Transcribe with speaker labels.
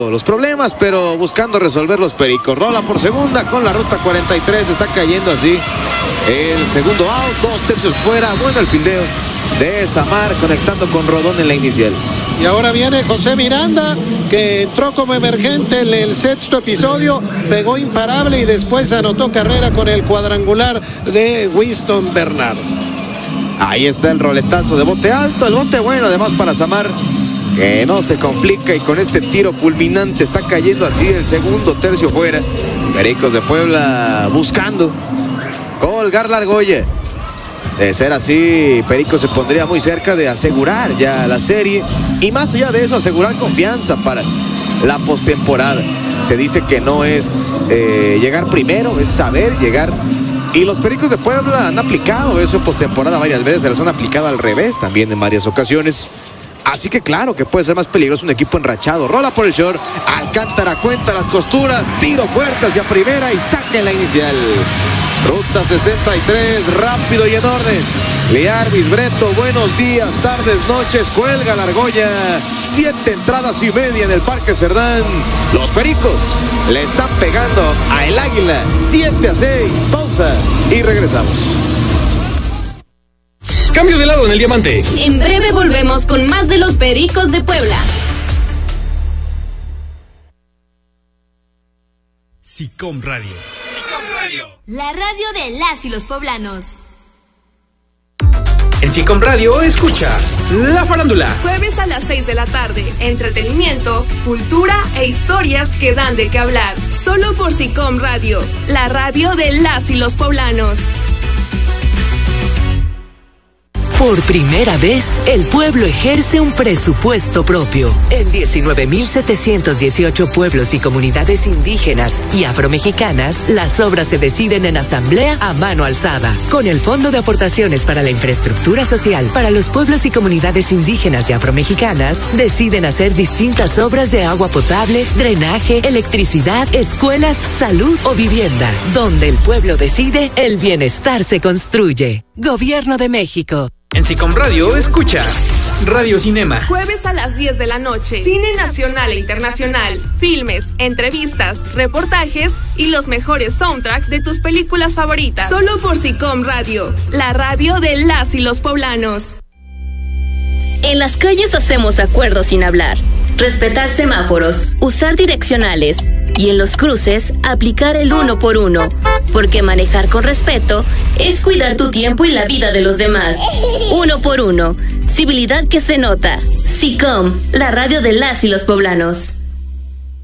Speaker 1: los problemas, pero buscando resolver los Pericos. Rola por segunda con la ruta 43, está cayendo así el segundo out, 2 tercios fuera. Bueno, el fildeo de Samar conectando con Rodón en la inicial.
Speaker 2: Y ahora viene José Miranda, que entró como emergente en el sexto episodio, pegó imparable y después anotó carrera con el cuadrangular de Winston Bernard.
Speaker 1: Ahí está el roletazo de bote alto, el bote bueno además para Samar, que no se complica, y con este tiro fulminante está cayendo así el segundo tercio fuera. Pericos de Puebla buscando colgar la argolla. De ser así, Pericos se pondría muy cerca de asegurar ya la serie, y más allá de eso, asegurar confianza para la postemporada. Se dice que no es llegar primero, es saber llegar. Y los Pericos de Puebla han aplicado eso en postemporada varias veces, se les han aplicado al revés también en varias ocasiones. Así que claro que puede ser más peligroso un equipo enrachado. Rola por el short, Alcántara cuenta las costuras, tiro fuerte hacia primera y saca en la inicial. Ruta 63, rápido y en orden. Learvis Breto, buenos días, tardes, noches, cuelga la argolla. 7 entradas y media en el Parque Cerdán. Los Pericos le están pegando a el Águila 7-6. Pausa y regresamos.
Speaker 3: Cambio de lado en el diamante.
Speaker 4: En breve volvemos con más de los Pericos de Puebla.
Speaker 3: SICOM Radio. SICOM Radio.
Speaker 5: La radio de las y los poblanos.
Speaker 3: En SICOM Radio escucha La Farándula.
Speaker 6: Jueves a las 6 de la tarde. Entretenimiento, cultura e historias que dan de qué hablar. Solo por SICOM Radio. La radio de las y los poblanos.
Speaker 7: Por primera vez, el pueblo ejerce un presupuesto propio. En 19.718 pueblos y comunidades indígenas y afromexicanas, las obras se deciden en asamblea a mano alzada. Con el Fondo de Aportaciones para la Infraestructura Social para los pueblos y comunidades indígenas y afromexicanas, deciden hacer distintas obras de agua potable, drenaje, electricidad, escuelas, salud o vivienda. Donde el pueblo decide, el bienestar se construye. Gobierno de México.
Speaker 3: En SICOM Radio escucha Radio Cinema.
Speaker 6: Jueves a las 10 de la noche. Cine nacional e internacional. Filmes, entrevistas, reportajes y los mejores soundtracks de tus películas favoritas. Solo por SICOM Radio. La radio de las y los poblanos.
Speaker 4: En las calles hacemos acuerdos sin hablar. Respetar semáforos, usar direccionales y en los cruces aplicar el 1 por 1, porque manejar con respeto es cuidar tu tiempo y la vida de los demás. 1 por 1, civilidad que se nota. SICOM, la radio de las y los poblanos.